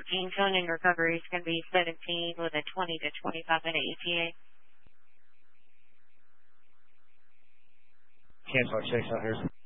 14, showing in recovery is going to be 17 with a 20 to 25 minute ETA. Cancel our 6 out here.